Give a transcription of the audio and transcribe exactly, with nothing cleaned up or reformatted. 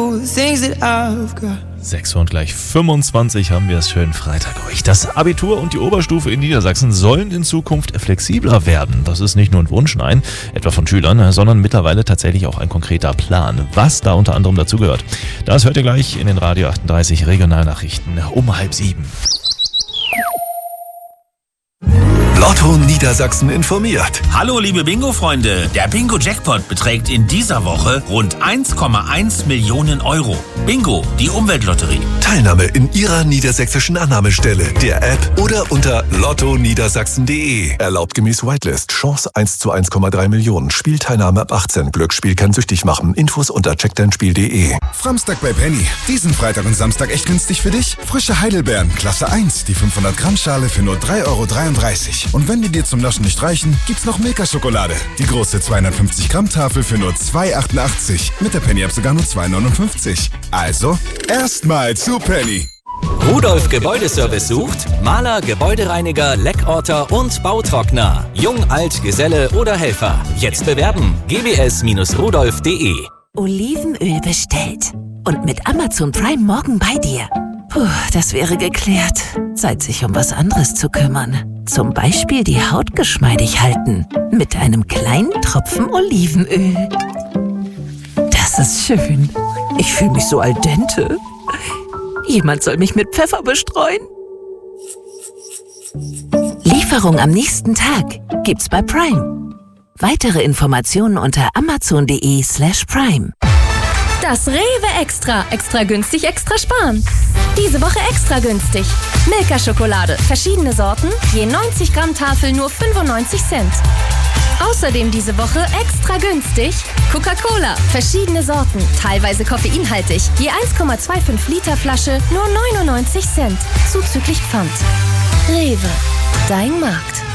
all the things that I've got. sechs und gleich fünfundzwanzig haben wir es schön Freitag euch. Das Abitur und die Oberstufe in Niedersachsen sollen in Zukunft flexibler werden. Das ist nicht nur ein Wunsch, nein, etwa von Schülern, sondern mittlerweile tatsächlich auch ein konkreter Plan, was da unter anderem dazu gehört. Das hört ihr gleich in den Radio achtunddreißig Regionalnachrichten um halb sieben. Lotto Niedersachsen informiert. Hallo liebe Bingo-Freunde, der Bingo-Jackpot beträgt in dieser Woche rund eins Komma eins Millionen Euro. Bingo, die Umweltlotterie. Teilnahme in Ihrer niedersächsischen Annahmestelle, der App oder unter lotto niedersachsen punkt de. Erlaubt gemäß Whitelist. Chance eins zu eins Komma drei Millionen. Spielteilnahme ab achtzehn. Glücksspiel kann süchtig machen. Infos unter check dein spiel punkt de. Framstag bei Penny. Diesen Freitag und Samstag echt günstig für dich? Frische Heidelbeeren, Klasse eins. Die fünfhundert Gramm Schale für nur drei Euro dreiunddreißig. Und wenn die dir zum Naschen nicht reichen, gibt's noch Milka-Schokolade. Die große zweihundertfünfzig Gramm Tafel für nur zwei Euro achtundachtzig. Mit der Penny-App sogar nur zwei Euro neunundfünfzig. Also, erstmal zu Penny. Rudolf Gebäudeservice sucht Maler, Gebäudereiniger, Leckorter und Bautrockner. Jung, alt, Geselle oder Helfer. Jetzt bewerben. g b s rudolf punkt de. Olivenöl bestellt. Und mit Amazon Prime morgen bei dir. Puh, das wäre geklärt. Zeit, sich um was anderes zu kümmern. Zum Beispiel die Haut geschmeidig halten. Mit einem kleinen Tropfen Olivenöl. Das ist schön. Ich fühle mich so al dente. Jemand soll mich mit Pfeffer bestreuen. Lieferung am nächsten Tag gibt's bei Prime. Weitere Informationen unter amazon punkt de slash prime. Das Rewe Extra. Extra günstig, extra sparen. Diese Woche extra günstig. Milka-Schokolade. Verschiedene Sorten. Je neunzig Gramm Tafel nur fünfundneunzig Cent. Außerdem diese Woche extra günstig. Coca-Cola. Verschiedene Sorten. Teilweise koffeinhaltig. Je eins Komma fünfundzwanzig Liter Flasche nur neunundneunzig Cent. Zuzüglich Pfand. Rewe. Dein Markt.